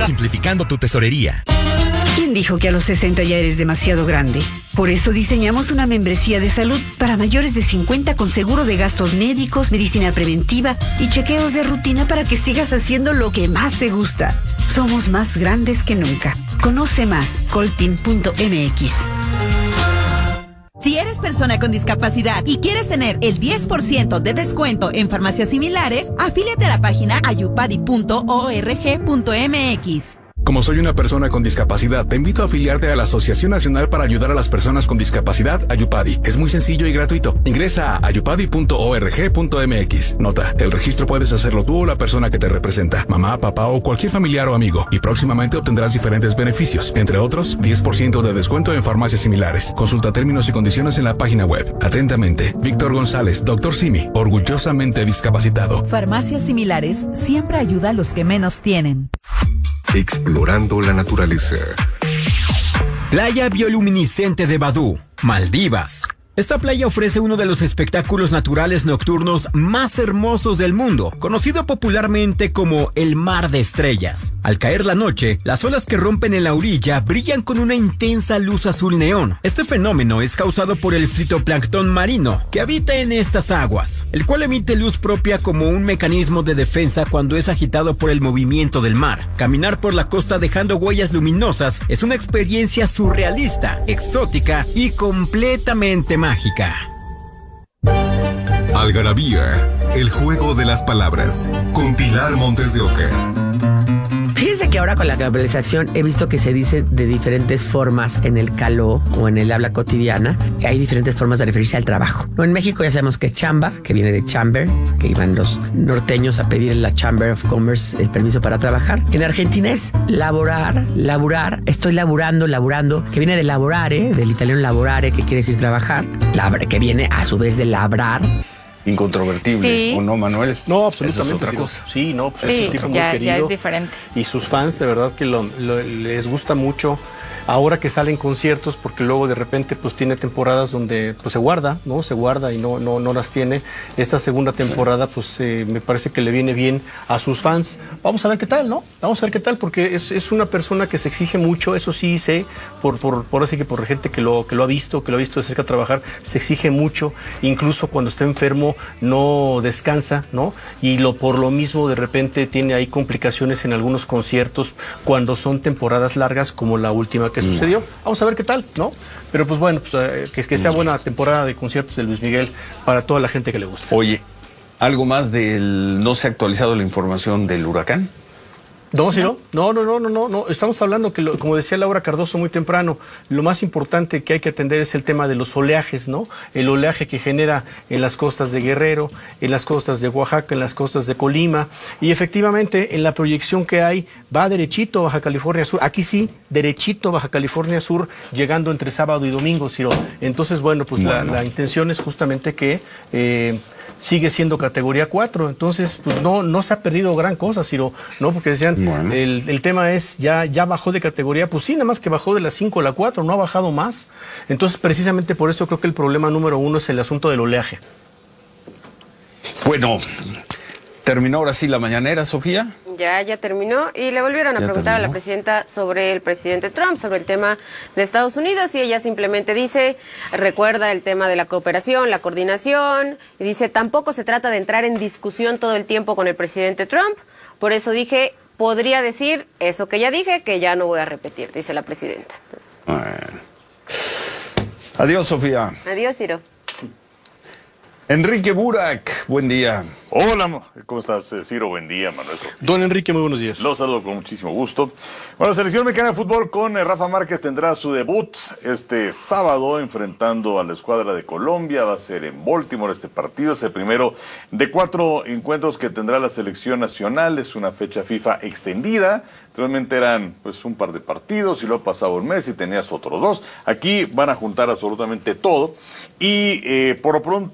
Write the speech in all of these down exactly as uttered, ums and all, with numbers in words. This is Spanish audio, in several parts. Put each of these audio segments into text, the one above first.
Simplificando tu tesorería. ¿Quién dijo que a los sesenta ya eres demasiado grande? Por eso diseñamos una membresía de salud para mayores de cincuenta con seguro de gastos médicos, medicina preventiva y chequeos de rutina para que sigas haciendo lo que más te gusta. Somos más grandes que nunca. Conoce más, coltin punto m x. Si eres persona con discapacidad y quieres tener el diez por ciento de descuento en farmacias similares, afíliate a la página ayupadi punto org punto m x. Como soy una persona con discapacidad, te invito a afiliarte a la Asociación Nacional para Ayudar a las Personas con Discapacidad, Ayupadi. Es muy sencillo y gratuito. Ingresa a ayupadi punto org punto m x. Nota, el registro puedes hacerlo tú o la persona que te representa, mamá, papá o cualquier familiar o amigo. Y próximamente obtendrás diferentes beneficios, entre otros, diez por ciento de descuento en farmacias similares. Consulta términos y condiciones en la página web. Atentamente, Víctor González, doctor Simi, orgullosamente discapacitado. Farmacias Similares siempre ayuda a los que menos tienen. Explorando la naturaleza. Playa bioluminiscente de Badú, Maldivas. Esta playa ofrece uno de los espectáculos naturales nocturnos más hermosos del mundo, conocido popularmente como el Mar de Estrellas. Al caer la noche, las olas que rompen en la orilla brillan con una intensa luz azul neón. Este fenómeno es causado por el fitoplancton marino que habita en estas aguas, el cual emite luz propia como un mecanismo de defensa cuando es agitado por el movimiento del mar. Caminar por la costa dejando huellas luminosas es una experiencia surrealista, exótica y completamente mágica. Algarabía, el juego de las palabras, con Pilar Montes de Oca. Fíjense que ahora con la globalización he visto que se dice de diferentes formas en el caló o en el habla cotidiana. Hay diferentes formas de referirse al trabajo. ¿No? En México ya sabemos que chamba, que viene de chamber, que iban los norteños a pedir en la Chamber of Commerce el permiso para trabajar. En Argentina es laborar, laburar, estoy laburando, laburando, que viene de laborare, del italiano laborare, que quiere decir trabajar, labra, que viene a su vez de labrar. Incontrovertible, sí. ¿O no, Manuel? No, absolutamente. Eso es otra sí, cosa. Sí, no, pues sí, es un tipo ya, muy querido. ya es diferente. Y sus fans, de verdad, que lo, lo, les gusta mucho. Ahora que salen conciertos, porque luego de repente pues tiene temporadas donde pues se guarda, ¿no? Se guarda y no, no, no las tiene. Esta segunda temporada pues eh, me parece que le viene bien a sus fans. Vamos a ver qué tal, ¿no? Vamos a ver qué tal, porque es, es una persona que se exige mucho, eso sí sé, por, por, por así que por gente que lo, que lo ha visto, que lo ha visto de cerca trabajar, se exige mucho, incluso cuando está enfermo no descansa, ¿no? Y lo, por lo mismo de repente tiene ahí complicaciones en algunos conciertos cuando son temporadas largas como la última que sucedió. Vamos a ver qué tal, ¿no? Pero pues bueno, pues, eh, que, que sea buena temporada de conciertos de Luis Miguel para toda la gente que le gusta. Oye, ¿algo más del... no se ha actualizado la información del huracán? No, sí, no, no, no, no, no, no, no. Estamos hablando que, lo, como decía Laura Cardoso muy temprano, lo más importante que hay que atender es el tema de los oleajes, ¿no? El oleaje que genera en las costas de Guerrero, en las costas de Oaxaca, en las costas de Colima, y efectivamente en la proyección que hay va derechito a Baja California Sur, aquí sí, derechito a Baja California Sur, llegando entre sábado y domingo, Ciro. Entonces, bueno, pues bueno. La, la intención es justamente que... Eh, sigue siendo categoría cuatro, entonces pues no, no se ha perdido gran cosa, Ciro, ¿no? Porque decían, bueno. el, el tema es, ya, ya bajó de categoría, pues sí, nada más que bajó de la cinco a la cuatro, no ha bajado más. Entonces, precisamente por eso creo que el problema número uno es el asunto del oleaje. Bueno, ¿terminó ahora sí la mañanera, Sofía? Ya, ya terminó y le volvieron a ya preguntar terminó. a la presidenta sobre el presidente Trump, sobre el tema de Estados Unidos, y ella simplemente dice, recuerda el tema de la cooperación, la coordinación, y dice, tampoco se trata de entrar en discusión todo el tiempo con el presidente Trump, por eso dije, podría decir eso que ya dije, que ya no voy a repetir, dice la presidenta. Bueno. Adiós, Sofía. Adiós, Ciro. Enrique Burak, buen día. Hola, ¿cómo estás, Ciro? Buen día, Manuel. Don Enrique, muy buenos días. Los saludo con muchísimo gusto. Bueno, la selección mexicana de fútbol con eh, Rafa Márquez tendrá su debut este sábado enfrentando a la escuadra de Colombia. Va a ser en Baltimore este partido. Es el primero de cuatro encuentros que tendrá la selección nacional. Es una fecha FIFA extendida. Realmente eran pues un par de partidos y luego pasaba un mes y tenías otros dos. Aquí van a juntar absolutamente todo. Y eh, por lo pronto... Eh,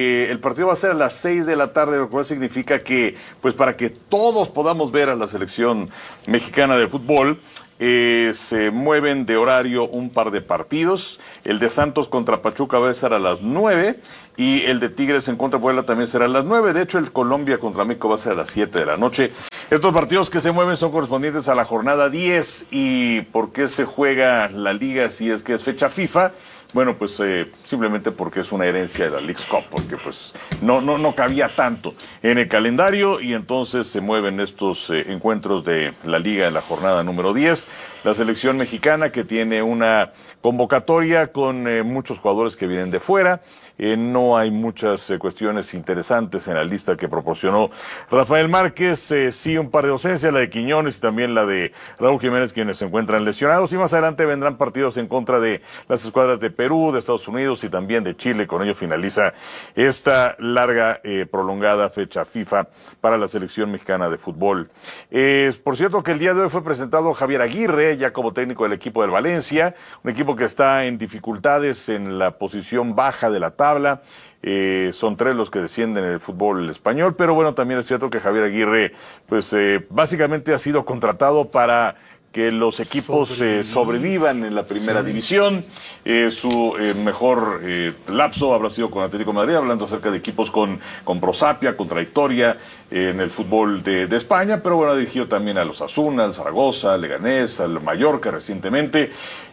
eh, el partido va a ser a las seis de la tarde, lo cual significa que, pues para que todos podamos ver a la selección mexicana de fútbol, Eh, se mueven de horario un par de partidos. El de Santos contra Pachuca va a ser a las nueve y el de Tigres en contra Puebla también será a las nueve. De hecho, el Colombia contra México va a ser a las siete de la noche. Estos partidos que se mueven son correspondientes a la jornada diez. ¿Y por qué se juega la liga si es que es fecha FIFA? Bueno, pues eh, simplemente porque es una herencia de la Leagues Cup, porque pues no, no, no cabía tanto en el calendario y entonces se mueven estos eh, encuentros de la liga en la jornada número diez. La selección mexicana que tiene una convocatoria con eh, muchos jugadores que vienen de fuera. Eh, no hay muchas eh, cuestiones interesantes en la lista que proporcionó Rafael Márquez. Eh, sí, un par de ausencias, la de Quiñones y también la de Raúl Jiménez, quienes se encuentran lesionados. Y más adelante vendrán partidos en contra de las escuadras de Perú, de Estados Unidos y también de Chile. Con ello finaliza esta larga, eh, prolongada fecha FIFA para la selección mexicana de fútbol. Eh, por cierto que el día de hoy fue presentado Javier Aguirre, ya como técnico del equipo del Valencia, un equipo que está en dificultades en la posición baja de la tabla. Eh, son tres los que descienden en el fútbol español, pero bueno, también es cierto que Javier Aguirre, pues eh, básicamente ha sido contratado para que los equipos eh, sobrevivan en la primera sí. división. Eh, su eh, mejor eh, lapso habrá sido con Atlético de Madrid, hablando acerca de equipos con, con Prosapia, con trayectoria eh, en el fútbol de, de España, pero bueno, ha dirigido también a los Osasuna, al Zaragoza, al Leganés, al Mallorca recientemente.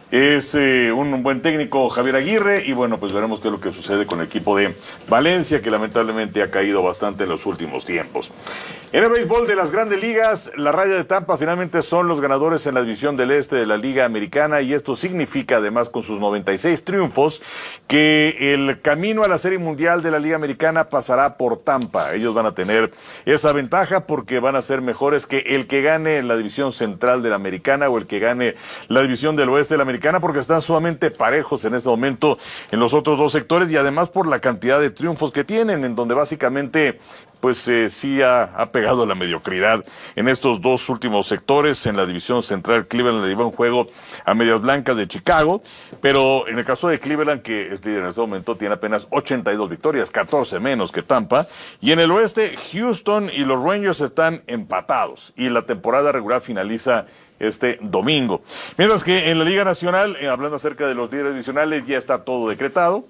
Es eh, un buen técnico Javier Aguirre y bueno, pues veremos qué es lo que sucede con el equipo de Valencia, que lamentablemente ha caído bastante en los últimos tiempos. En el béisbol de las grandes ligas, la Raya de Tampa finalmente son los ganadores en la división del este de la Liga Americana y esto significa además con sus noventa y seis triunfos que el camino a la Serie Mundial de la Liga Americana pasará por Tampa. Ellos van a tener esa ventaja porque van a ser mejores que el que gane en la división central de la Americana o el que gane la división del oeste de la Americana, porque están sumamente parejos en este momento en los otros dos sectores y además por la cantidad de triunfos que tienen, en donde básicamente pues eh, sí ha, ha pegado la mediocridad en estos dos últimos sectores. En la división central, Cleveland le lleva un juego a Medias Blancas de Chicago, pero en el caso de Cleveland, que es líder en este momento, tiene apenas ochenta y dos victorias, catorce menos que Tampa, y en el oeste, Houston y los Rangers están empatados, y la temporada regular finaliza este domingo. Mientras que en la Liga Nacional, eh, hablando acerca de los líderes divisionales, ya está todo decretado.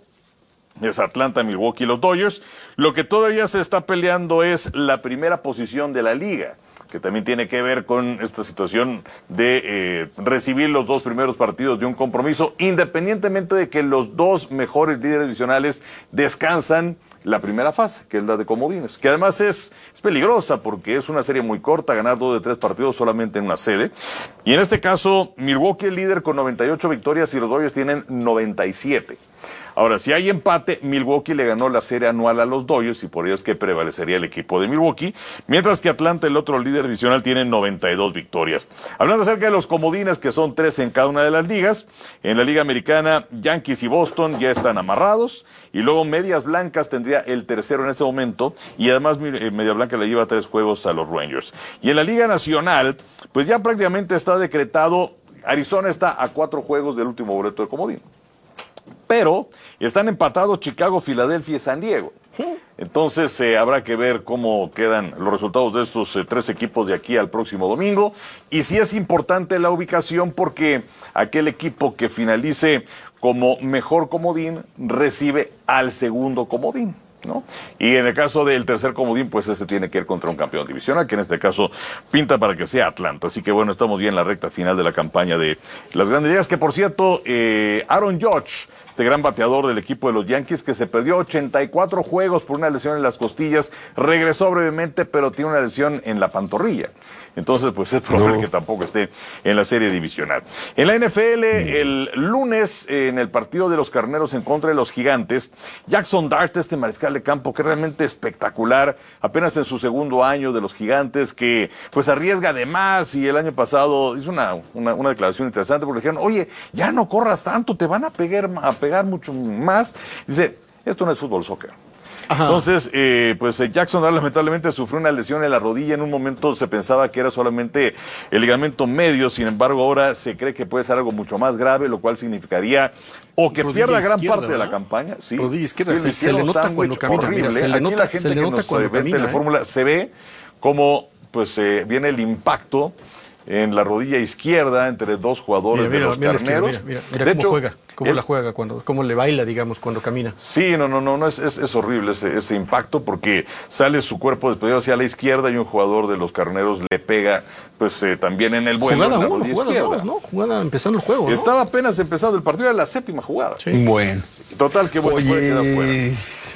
Es Atlanta, Milwaukee y los Dodgers. Lo que todavía se está peleando es la primera posición de la liga, que también tiene que ver con esta situación de eh, recibir los dos primeros partidos de un compromiso, independientemente de que los dos mejores líderes divisionales descansan la primera fase, que es la de comodines, que además es, es peligrosa porque es una serie muy corta, ganar dos de tres partidos solamente en una sede. Y en este caso, Milwaukee es líder con noventa y ocho victorias y los Dodgers tienen noventa y siete. Ahora, si hay empate, Milwaukee le ganó la serie anual a los Dodgers y por ello es que prevalecería el equipo de Milwaukee, mientras que Atlanta, el otro líder divisional, tiene noventa y dos victorias. Hablando acerca de los comodines, que son tres en cada una de las ligas, en la Liga Americana, Yankees y Boston ya están amarrados, y luego Medias Blancas tendría el tercero en ese momento, y además Medias Blancas le lleva tres juegos a los Rangers. Y en la Liga Nacional, pues ya prácticamente está decretado, Arizona está a cuatro juegos del último boleto de comodín. Pero están empatados Chicago, Filadelfia y San Diego. Entonces eh, habrá que ver cómo quedan los resultados de estos eh, tres equipos de aquí al próximo domingo. Y sí es importante la ubicación porque aquel equipo que finalice como mejor comodín recibe al segundo comodín, ¿no? Y en el caso del tercer comodín, pues ese tiene que ir contra un campeón divisional, que en este caso pinta para que sea Atlanta. Así que bueno, estamos ya en la recta final de la campaña de las grandes ligas, que por cierto, eh, Aaron Judge, este gran bateador del equipo de los Yankees, que se perdió ochenta y cuatro juegos por una lesión en las costillas, regresó brevemente, pero tiene una lesión en la pantorrilla. Entonces, pues es probable no. que tampoco esté en la serie divisional. En la N F L, el lunes, en el partido de los Carneros en contra de los Gigantes, Jackson Dart, este mariscal de campo que es realmente espectacular, apenas en su segundo año de los Gigantes, que pues arriesga de más, y el año pasado hizo una, una, una declaración interesante porque dijeron, oye, ya no corras tanto, te van a pegar, a pegar mucho más. Dice, esto no es fútbol soccer. Ajá. Entonces, eh, pues Jackson lamentablemente sufrió una lesión en la rodilla. En un momento se pensaba que era solamente el ligamento medio, sin embargo ahora se cree que puede ser algo mucho más grave, lo cual significaría o que rodilla pierda gran izquierda, parte de la ¿verdad? campaña. Sí, rodilla izquierda, sí, se, se le nota cuando camina. Horrible. Mira, se le Aquí nota, la gente se le que nota nos cuando ve en camina. Telefórmula ¿eh? se ve como pues eh, viene el impacto en la rodilla izquierda entre dos jugadores mira, mira, de los mira, carneros. Mira, mira, mira de cómo hecho, juega, cómo es, la juega, cuando, cómo le baila, digamos, cuando camina. Sí, no, no, no, no es, es, es horrible ese, ese impacto porque sale su cuerpo despedido hacia la izquierda y un jugador de los carneros le pega pues eh, también en el vuelo. Jugada en la uno, rodilla jugada izquierda. dos, ¿no? Jugada empezando el juego, ¿no? Estaba apenas empezando el partido, era la séptima jugada. Sí. Bueno. Total, que bueno, puede quedar fuera.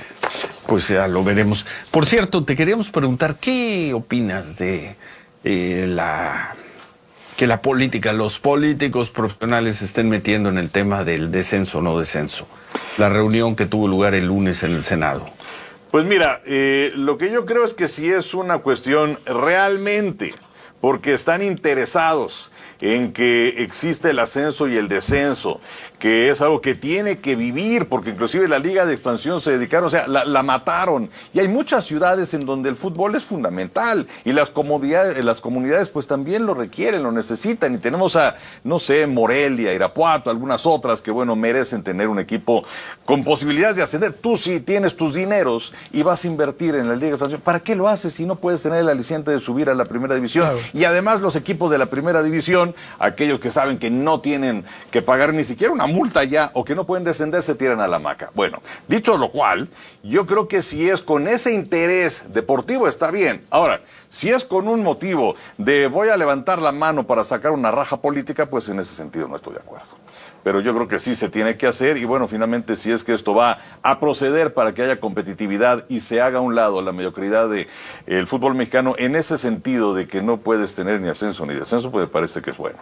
Pues ya lo veremos. Por cierto, te queríamos preguntar, ¿qué opinas de eh, la... que la política, los políticos profesionales se estén metiendo en el tema del descenso o no descenso? La reunión que tuvo lugar el lunes en el Senado. Pues mira, eh, lo que yo creo es que sí es una cuestión realmente, porque están interesados en que existe el ascenso y el descenso, que es algo que tiene que vivir, porque inclusive la Liga de Expansión se dedicaron, o sea, la, la mataron. Y hay muchas ciudades en donde el fútbol es fundamental y las comunidades, las comunidades pues también lo requieren, lo necesitan. Y tenemos a, no sé, Morelia, Irapuato, algunas otras que, bueno, merecen tener un equipo con posibilidades de ascender. Tú sí tienes tus dineros y vas a invertir en la Liga de Expansión. ¿Para qué lo haces si no puedes tener el aliciente de subir a la primera división? Claro. Y además los equipos de la primera división, aquellos que saben que no tienen que pagar ni siquiera una multa ya o que no pueden descender, se tiran a la hamaca. Bueno, dicho lo cual, yo creo que si es con ese interés deportivo está bien. Ahora, si es con un motivo de voy a levantar la mano para sacar una raja política, pues en ese sentido no estoy de acuerdo. Pero yo creo que sí se tiene que hacer y bueno, finalmente si es que esto va a proceder para que haya competitividad y se haga a un lado la mediocridad del de fútbol mexicano en ese sentido de que no puedes tener ni ascenso ni descenso, pues me parece que es bueno.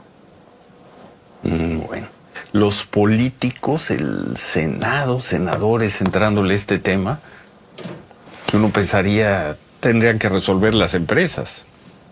Mm, bueno. Los políticos, el Senado, senadores entrándole este tema, que uno pensaría tendrían que resolver las empresas,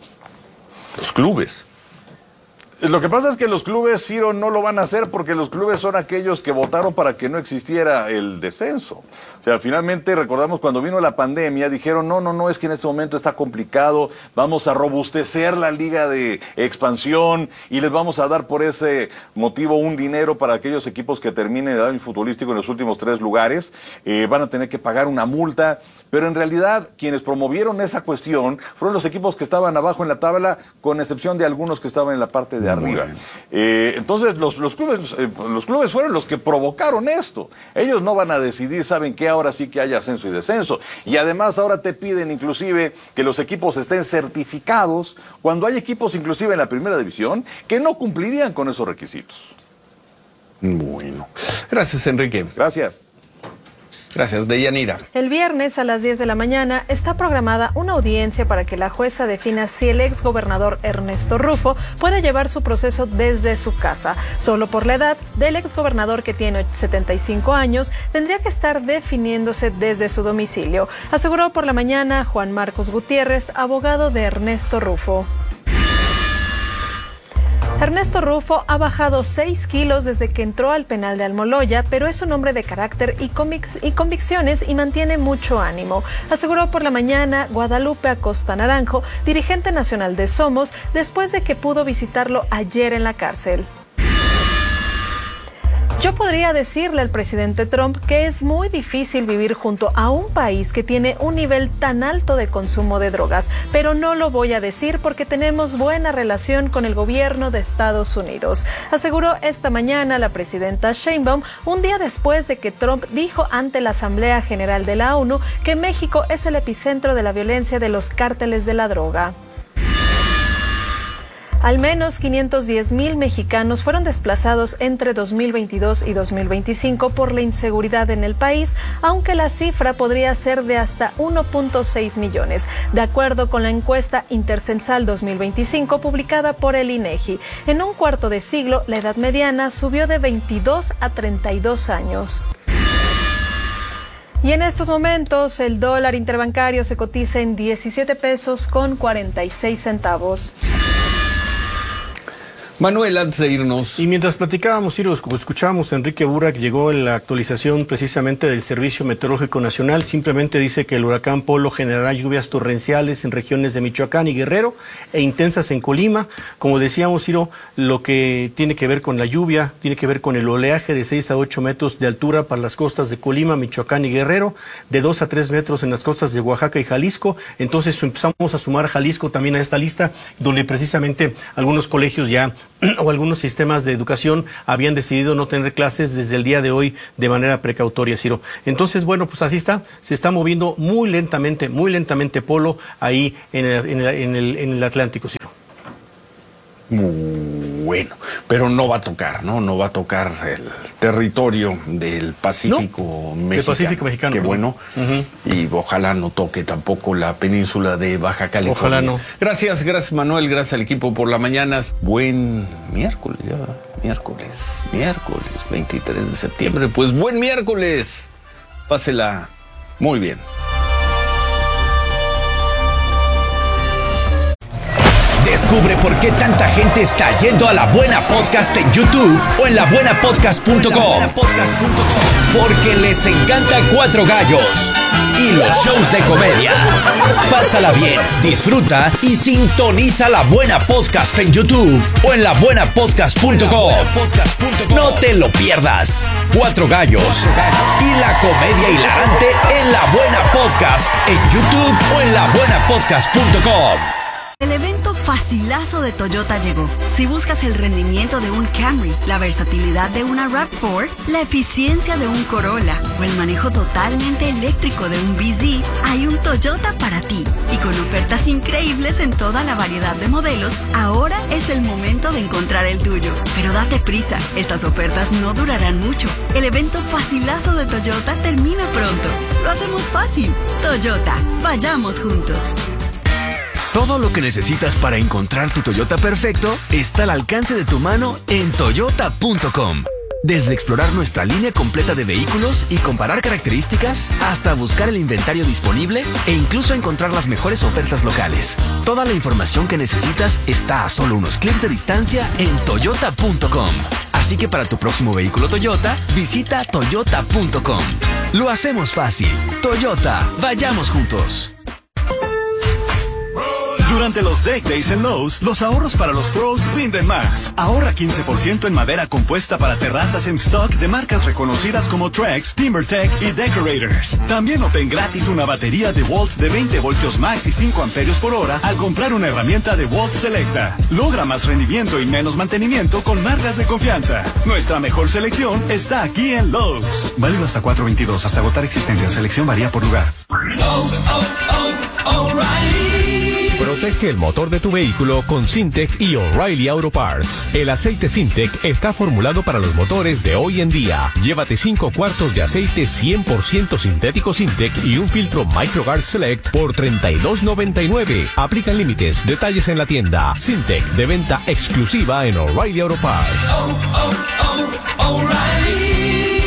los clubes. Lo que pasa es que los clubes, Ciro, no lo van a hacer porque los clubes son aquellos que votaron para que no existiera el descenso. O sea, finalmente recordamos cuando vino la pandemia, dijeron, no, no, no, es que en este momento está complicado, vamos a robustecer la Liga de Expansión y les vamos a dar por ese motivo un dinero para aquellos equipos que terminen el año futbolístico en los últimos tres lugares, eh, van a tener que pagar una multa, pero en realidad quienes promovieron esa cuestión fueron los equipos que estaban abajo en la tabla, con excepción de algunos que estaban en la parte de arriba. Bueno. Eh, entonces los, los, clubes, eh, los clubes fueron los que provocaron esto. Ellos no van a decidir, ¿saben qué? Ahora sí que haya ascenso y descenso. Y además ahora te piden inclusive que los equipos estén certificados, cuando hay equipos inclusive en la primera división que no cumplirían con esos requisitos. Bueno. Gracias, Enrique. Gracias. Gracias, Deyanira. El viernes a las diez de la mañana está programada una audiencia para que la jueza defina si el exgobernador Ernesto Rufo puede llevar su proceso desde su casa. Solo por la edad del exgobernador, que tiene setenta y cinco años, tendría que estar definiéndose desde su domicilio, aseguró por la mañana Juan Marcos Gutiérrez, abogado de Ernesto Rufo. Ernesto Rufo ha bajado seis kilos desde que entró al penal de Almoloya, pero es un hombre de carácter y, convic- y convicciones y mantiene mucho ánimo, aseguró por la mañana Guadalupe Acosta Naranjo, dirigente nacional de Somos, después de que pudo visitarlo ayer en la cárcel. Yo podría decirle al presidente Trump que es muy difícil vivir junto a un país que tiene un nivel tan alto de consumo de drogas, pero no lo voy a decir porque tenemos buena relación con el gobierno de Estados Unidos, aseguró esta mañana la presidenta Sheinbaum, un día después de que Trump dijo ante la Asamblea General de la ONU que México es el epicentro de la violencia de los cárteles de la droga. Al menos quinientos diez mil mexicanos fueron desplazados entre dos mil veintidós y dos mil veinticinco por la inseguridad en el país, aunque la cifra podría ser de hasta uno punto seis millones, de acuerdo con la encuesta Intercensal dos mil veinticinco publicada por el INEGI. En un cuarto de siglo, la edad mediana subió de veintidós a treinta y dos años. Y en estos momentos, el dólar interbancario se cotiza en diecisiete pesos con cuarenta y seis centavos. Manuel, antes de irnos. Y mientras platicábamos, Ciro, escuchábamos a Enrique Burak, llegó en la actualización precisamente del Servicio Meteorológico Nacional, simplemente dice que el huracán Polo generará lluvias torrenciales en regiones de Michoacán y Guerrero e intensas en Colima. Como decíamos, Ciro, lo que tiene que ver con la lluvia, tiene que ver con el oleaje de seis a ocho metros de altura para las costas de Colima, Michoacán y Guerrero, de dos a tres metros en las costas de Oaxaca y Jalisco. Entonces empezamos a sumar Jalisco también a esta lista, donde precisamente algunos colegios ya o algunos sistemas de educación habían decidido no tener clases desde el día de hoy de manera precautoria, Ciro. Entonces, bueno, pues así está, se está moviendo muy lentamente, muy lentamente Polo ahí en el, en el, en el, en el Atlántico, Ciro. Bueno, pero no va a tocar, ¿no? No va a tocar el territorio del Pacífico no, mexicano. Del Pacífico mexicano. Qué ¿no? bueno. Uh-huh. Y ojalá no toque tampoco la península de Baja California. Ojalá no. Gracias, gracias Manuel, gracias al equipo por la mañana. Buen miércoles, ya, miércoles, miércoles, veintitrés de septiembre. Pues buen miércoles. Pásela muy bien. Descubre por qué tanta gente está yendo a La Buena Podcast en YouTube o en la buena podcast punto com. Porque les encanta Cuatro Gallos y los shows de comedia. Pásala bien, disfruta y sintoniza La Buena Podcast en YouTube o en la buena podcast punto com. No te lo pierdas. Cuatro Gallos y la comedia hilarante en La Buena Podcast en YouTube o en la buena podcast punto com. El evento facilazo de Toyota llegó. Si buscas el rendimiento de un Camry, la versatilidad de una RAV cuatro, la eficiencia de un Corolla o el manejo totalmente eléctrico de un B Z, hay un Toyota para ti. Y con ofertas increíbles en toda la variedad de modelos, ahora es el momento de encontrar el tuyo. Pero date prisa, estas ofertas no durarán mucho. El evento facilazo de Toyota termina pronto. Lo hacemos fácil. Toyota, vayamos juntos. Todo lo que necesitas para encontrar tu Toyota perfecto está al alcance de tu mano en toyota punto com. Desde explorar nuestra línea completa de vehículos y comparar características, hasta buscar el inventario disponible e incluso encontrar las mejores ofertas locales. Toda la información que necesitas está a solo unos clics de distancia en toyota punto com. Así que para tu próximo vehículo Toyota, visita toyota punto com. Lo hacemos fácil. Toyota, vayamos juntos. Durante los Deck Days en Lowe's, los ahorros para los pros rinden más. Ahorra quince por ciento en madera compuesta para terrazas en stock de marcas reconocidas como Trex, TimberTech y Decorators. También obtén gratis una batería de Volt de veinte voltios max y cinco amperios por hora al comprar una herramienta de Volt Selecta. Logra más rendimiento y menos mantenimiento con marcas de confianza. Nuestra mejor selección está aquí en Lowe's. Válido hasta cuatro veintidós, hasta agotar existencia. Selección varía por lugar. Oh, oh, oh, O'Reilly. Protege el motor de tu vehículo con Syntec y O'Reilly Auto Parts. El aceite Syntec está formulado para los motores de hoy en día. Llévate cinco cuartos de aceite cien por ciento sintético Syntec y un filtro MicroGuard Select por treinta y dos noventa y nueve. Aplican límites. Detalles en la tienda. Syntec, de venta exclusiva en O'Reilly Auto Parts. Oh, oh, oh, O'Reilly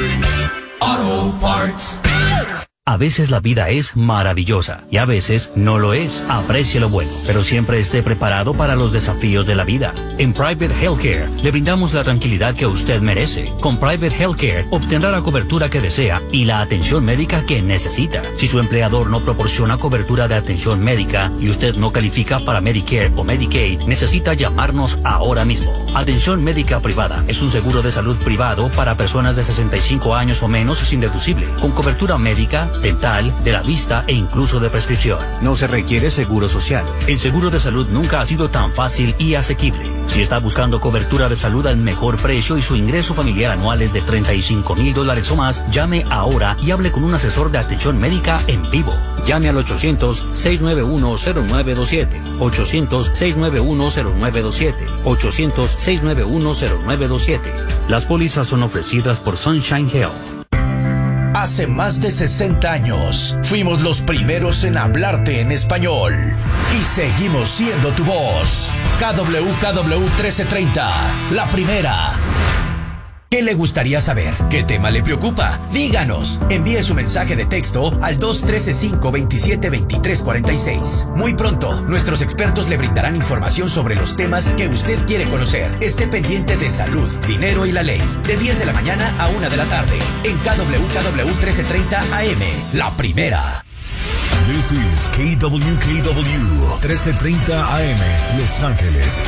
Auto Parts. A veces la vida es maravillosa y a veces no lo es. Aprecie lo bueno, pero siempre esté preparado para los desafíos de la vida. En Private Healthcare le brindamos la tranquilidad que usted merece. Con Private Healthcare obtendrá la cobertura que desea y la atención médica que necesita. Si su empleador no proporciona cobertura de atención médica y usted no califica para Medicare o Medicaid, necesita llamarnos ahora mismo. Atención médica privada es un seguro de salud privado para personas de sesenta y cinco años o menos sin deducible, con cobertura médica, dental, de la vista e incluso de prescripción. No se requiere seguro social. El seguro de salud nunca ha sido tan fácil y asequible. Si está buscando cobertura de salud al mejor precio y su ingreso familiar anual es de treinta y cinco mil dólares o más, llame ahora y hable con un asesor de atención médica en vivo. Llame al ochocientos, seiscientos noventa y uno, cero nueve dos siete. ochocientos, seiscientos noventa y uno, cero nueve dos siete. ochocientos, seiscientos noventa y uno, cero nueve dos siete. Las pólizas son ofrecidas por Sunshine Health. Hace más de sesenta años, fuimos los primeros en hablarte en español. Y seguimos siendo tu voz. K W K W trece treinta, la primera. ¿Qué le gustaría saber? ¿Qué tema le preocupa? Díganos. Envíe su mensaje de texto al dos uno tres cinco dos siete dos tres cuatro seis. Muy pronto, nuestros expertos le brindarán información sobre los temas que usted quiere conocer. Esté pendiente de salud, dinero y la ley. De diez de la mañana a una de la tarde. En K W K W trece treinta A M. La primera. This is K W K W trece treinta A M. Los Ángeles.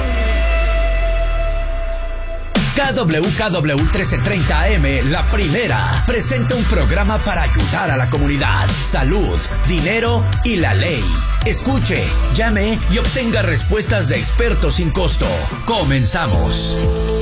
K W K W trece treinta A M, La Primera, presenta un programa para ayudar a la comunidad. Salud, dinero y la ley. Escuche, llame y obtenga respuestas de expertos sin costo. Comenzamos.